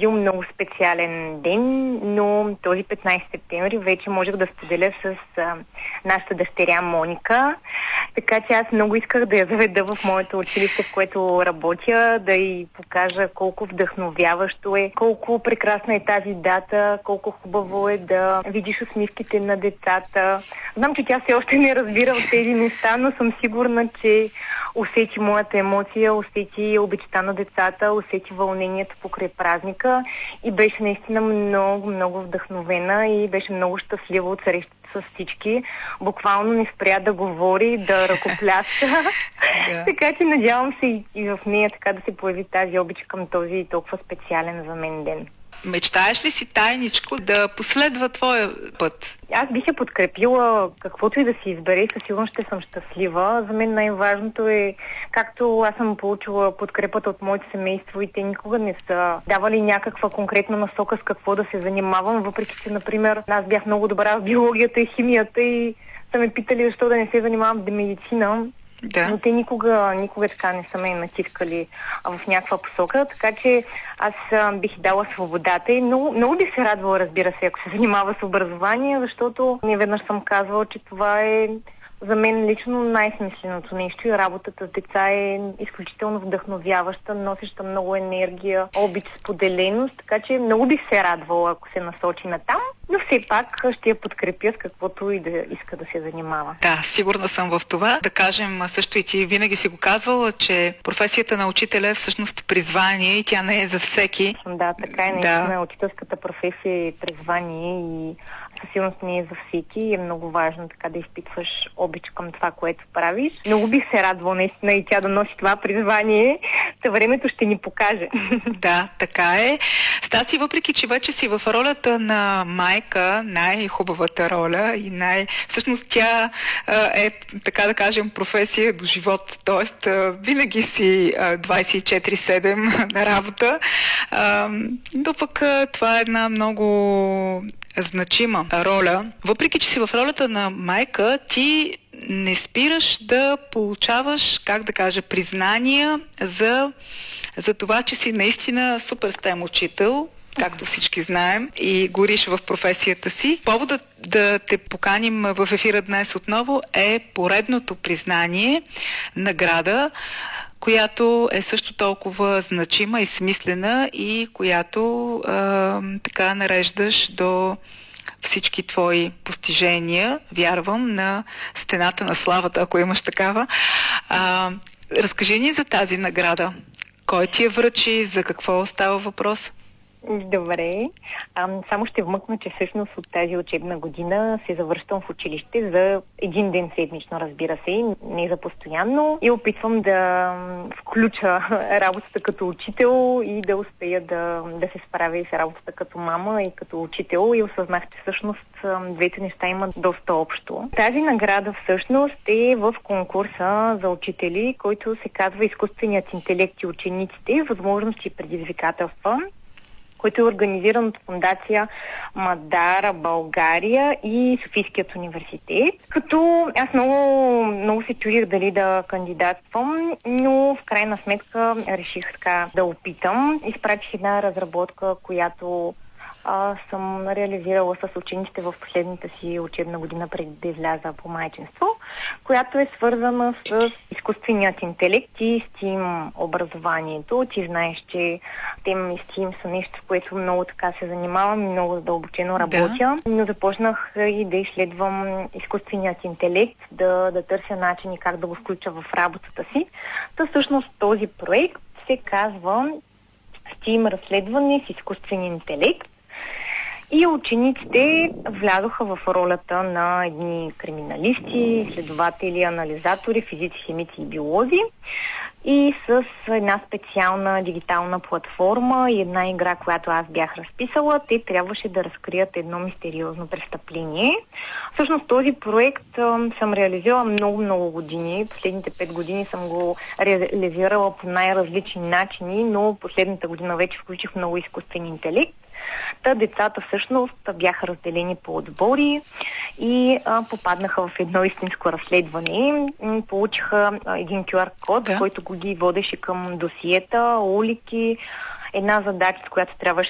бил много специален ден, но този 15 септември вече можех да споделя с нашата дъщеря Моника. Така че аз много исках да я заведа в моето училище, в което работя, да й покажа колко вдъхновяващо е, колко прекрасна е тази дата, колко хубаво е да видиш усмивките на децата. Знам, че тя все още не разбира от тези неща, но съм сигурна, че усети моята емоция, усети обичта на децата, усети вълнението покрай празника и беше наистина много, много вдъхновена и беше много щастлива от срещата с всички. Буквално не спря да говори, да ръкопляска. Така че надявам се и в нея така да се появи тази обич към този толкова специален за мен ден. Мечтаеш ли си тайничко да последва твоя път? Аз бих я подкрепила каквото и да си избере, със сигурност ще съм щастлива. За мен най-важното е, както аз съм получила подкрепата от моето семейство и те никога не са давали някаква конкретна насока с какво да се занимавам, въпреки че, например, аз бях много добра в биологията и химията и са ме питали защо да не се занимавам с медицина. Да. Но те никога така не са ме натискали в някаква посока, така че аз бих дала свободата и много бих се радвала, разбира се, ако се занимава с образование, защото неведнъж съм казвала, че това е за мен лично най-смисленото нещо и работата с деца е изключително вдъхновяваща, носеща много енергия, обич, споделеност, така че много бих се радвала, ако се насочи натам, но все пак ще я подкрепя с каквото и да иска да се занимава. Да, сигурна съм в това. Да кажем, също и ти винаги си го казвала, че професията на учителя е всъщност призвание и тя не е за всеки. Да, така е, наистина. Учителската професия е призвание и със сигурност не е за всеки и е много важно така да изпитваш обич към това, което правиш. Много бих се радвала наистина и тя да носи това призвание. Времето ще ни покаже. Да, така е. Стаси, въпреки че вече си в ролята на майка, най-хубавата роля и всъщност тя е, така да кажем, професия до живот. Тоест, винаги си 24/7 на работа. Но пък това е една много значима роля. Въпреки че си в ролята на майка, ти не спираш да получаваш, как да кажа, признания за това, че си наистина супер стем учител, както всички знаем, и гориш в професията си. Поводът да те поканим в ефира днес отново е поредното признание, награда, която е също толкова значима и смислена и която така нареждаш до всички твои постижения, вярвам, на стената на славата, ако имаш такава. Разкажи ни за тази награда. Кой ти я връчи, за какво става въпрос? Добре. Само ще вмъкна, че всъщност от тази учебна година се завръщам в училище за един ден седмично, разбира се, не за постоянно. И опитвам да включа работата като учител и да успея да се справя и с работата като мама и като учител. И осъзнах, че всъщност двете неща имат доста общо. Тази награда всъщност е в конкурса за учители, който се казва Изкуственият интелект и учениците, възможности и предизвикателства, който е организиран от фондация Мадара България и Софийският университет. Като аз много се чудих дали да кандидатствам, но в крайна сметка реших така да опитам. Изпратих една разработка, която съм реализирала с учениците в последната си учебна година преди да изляза по майчинство, която е свързана с изкуственият интелект и STEAM образованието. Ти знаеш, че STEM и STEAM са нещо, с което много така се занимавам и много задълбочено работя. Да. Но започнах и да изследвам изкуственият интелект, да търся начини как да го включа в работата си. Та всъщност този проект се казва STEAM разследване с изкуствен интелект. И учениците влязоха в ролята на едни криминалисти, изследователи, анализатори, физици, химици и биолози. И с една специална дигитална платформа и една игра, която аз бях разписала, те трябваше да разкрият едно мистериозно престъпление. Всъщност този проект съм реализирала много години. Последните 5 години съм го реализирала по най-различни начини, но последната година вече включих много изкуствен интелект. Децата всъщност бяха разделени по отбори и попаднаха в едно истинско разследване. Получиха един QR код, който го ги водеше към досиета, улики, една задача, с която трябваше